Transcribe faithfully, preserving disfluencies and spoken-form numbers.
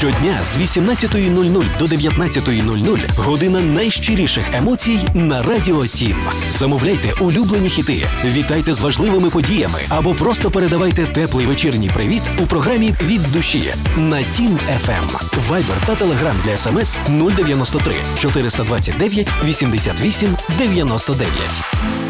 Щодня з вісімнадцятої нуль нуль до дев'ятнадцятої нуль нуль година найщиріших емоцій на Радіо Тім. Замовляйте улюблені хіти, вітайте з важливими подіями або просто передавайте теплий вечірній привіт у програмі «Від душі» на Тім еф ем. Вайбер та Телеграм для смс нуль дев'яносто три чотириста двадцять дев'ять вісімдесят вісім дев'яносто дев'ять.